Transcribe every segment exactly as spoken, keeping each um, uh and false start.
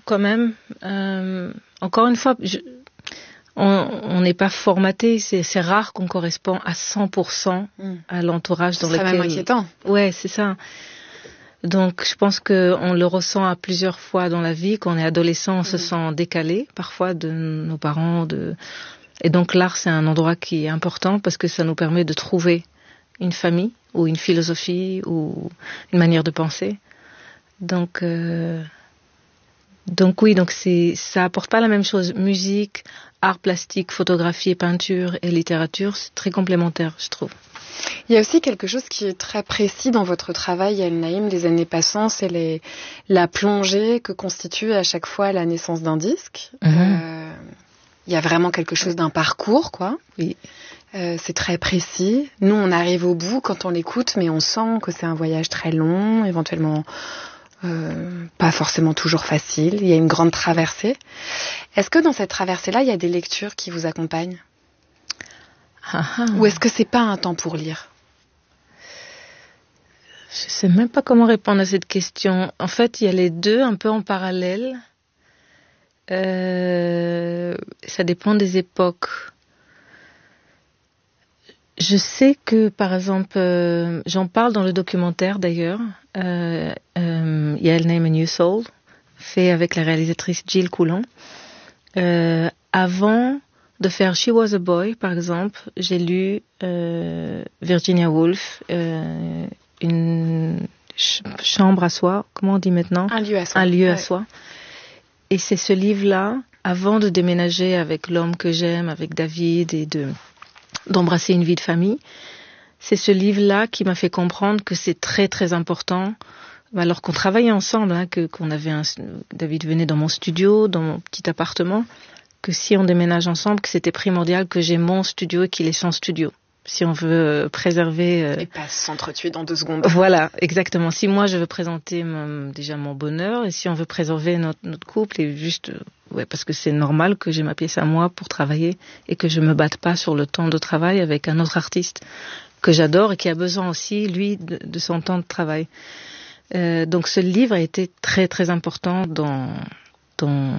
quand même. Euh, encore une fois, je, on n'est pas formaté. C'est, c'est rare qu'on correspond à cent pour cent mm. à l'entourage Ce dans lequel... lequel... C'est même inquiétant. Ouais, c'est ça. Donc, je pense qu'on le ressent à plusieurs fois dans la vie. Quand on est adolescent, on mmh. se sent décalé, parfois, de nos parents. De... Et donc, l'art, c'est un endroit qui est important parce que ça nous permet de trouver une famille ou une philosophie ou une manière de penser. Donc, euh... donc oui, donc c'est... ça apporte pas la même chose. Musique, art plastique, photographie, peinture et littérature, c'est très complémentaire, je trouve. Il y a aussi quelque chose qui est très précis dans votre travail, El Naïm, des années passant, c'est les, la plongée que constitue à chaque fois la naissance d'un disque. Mm-hmm. Euh, il y a vraiment quelque chose d'un parcours, quoi. Oui. Euh, c'est très précis. Nous, on arrive au bout quand on l'écoute, mais on sent que c'est un voyage très long, éventuellement euh, pas forcément toujours facile. Il y a une grande traversée. Est-ce que dans cette traversée-là, il y a des lectures qui vous accompagnent ? Ah, Ou est-ce que c'est pas un temps pour lire ? Je sais même pas comment répondre à cette question. En fait, il y a les deux un peu en parallèle. Euh, ça dépend des époques. Je sais que, par exemple, euh, j'en parle dans le documentaire d'ailleurs. Euh, euh, il y a El Naïm A New Soul, fait avec la réalisatrice Jill Coulon. Euh, avant de faire She Was a Boy, par exemple, j'ai lu euh, Virginia Woolf, euh, une ch- chambre à soi, comment on dit maintenant ? Un lieu à soi. Un lieu ouais. à soi. Et c'est ce livre-là, avant de déménager avec l'homme que j'aime, avec David, et de d'embrasser une vie de famille, c'est ce livre-là qui m'a fait comprendre que c'est très très important. Alors qu'on travaillait ensemble, hein, que qu'on avait un, David venait dans mon studio, dans mon petit appartement, que si on déménage ensemble, que c'était primordial que j'ai mon studio et qu'il ait son studio. Si on veut préserver... Euh... Et pas s'entretuer dans deux secondes. Voilà, exactement. Si moi, je veux présenter mon, déjà mon bonheur, et si on veut préserver notre, notre couple, et juste... Ouais, parce que c'est normal que j'ai ma pièce à moi pour travailler, et que je me batte pas sur le temps de travail avec un autre artiste que j'adore, et qui a besoin aussi, lui, de, de son temps de travail. Euh, donc ce livre a été très, très important dans... dans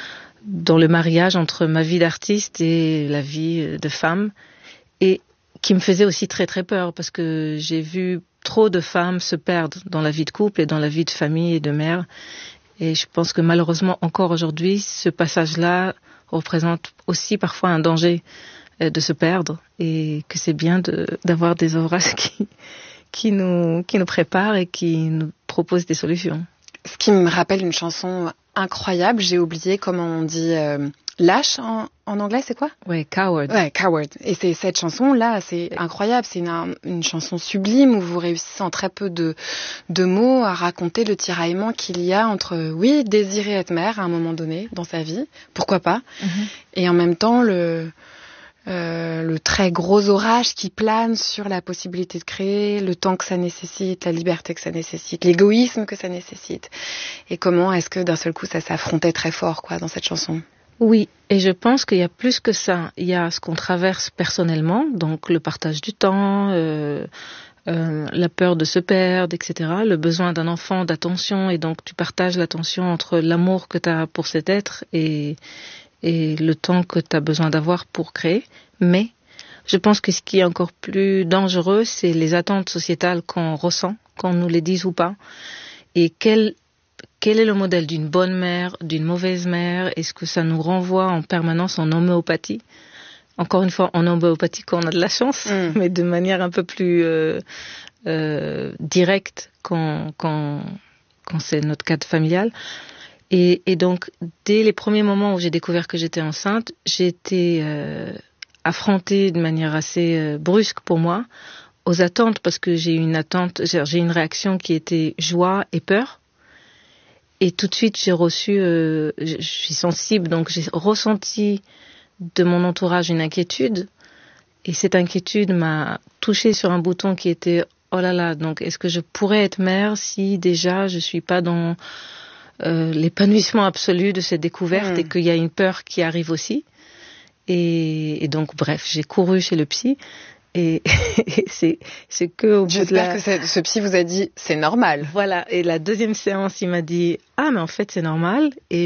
dans le mariage entre ma vie d'artiste et la vie de femme, et qui me faisait aussi très très peur, parce que j'ai vu trop de femmes se perdre dans la vie de couple et dans la vie de famille et de mère, et je pense que malheureusement encore aujourd'hui, ce passage-là représente aussi parfois un danger de se perdre, et que c'est bien de, d'avoir des ouvrages qui, qui, nous, qui nous préparent et qui nous proposent des solutions. Ce qui me rappelle une chanson incroyable, j'ai oublié comment on dit euh, lâche en, en anglais, c'est quoi ? Ouais, Coward. Ouais, Coward. Et c'est cette chanson-là, c'est incroyable, c'est une, une chanson sublime où vous réussissez en très peu de, de mots à raconter le tiraillement qu'il y a entre, oui, désirer être mère à un moment donné dans sa vie, pourquoi pas, mm-hmm. et en même temps le... Euh, le très gros orage qui plane sur la possibilité de créer, le temps que ça nécessite, la liberté que ça nécessite, l'égoïsme que ça nécessite. Et comment est-ce que d'un seul coup ça s'affrontait très fort, quoi, dans cette chanson ? Oui, et je pense qu'il y a plus que ça. Il y a ce qu'on traverse personnellement, donc le partage du temps, euh, euh, la peur de se perdre, et cetera, le besoin d'un enfant d'attention, et donc tu partages l'attention entre l'amour que tu as pour cet être et... et le temps que tu as besoin d'avoir pour créer. Mais je pense que ce qui est encore plus dangereux, c'est les attentes sociétales qu'on ressent, qu'on nous les dise ou pas. Et quel, quel est le modèle d'une bonne mère, d'une mauvaise mère ? Est-ce que ça nous renvoie en permanence en homéopathie ? Encore une fois, en homéopathie quand on a de la chance, mmh. mais de manière un peu plus euh, euh, directe quand, quand, quand c'est notre cadre familial. Et, et donc, dès les premiers moments où j'ai découvert que j'étais enceinte, j'ai été euh, affrontée de manière assez euh, brusque pour moi aux attentes, parce que j'ai une attente, j'ai une réaction qui était joie et peur. Et tout de suite, j'ai reçu, euh, je, je suis sensible, donc j'ai ressenti de mon entourage une inquiétude. Et cette inquiétude m'a touchée sur un bouton qui était, oh là là, donc est-ce que je pourrais être mère si déjà je suis pas dans... Euh, l'épanouissement absolu de cette découverte mmh. et qu'il y a une peur qui arrive aussi. Et, et donc, bref, j'ai couru chez le psy et, et c'est, c'est que au bout J'espère de la... que ce psy vous a dit c'est normal. Voilà. Et la deuxième séance, il m'a dit ah mais en fait c'est normal. Et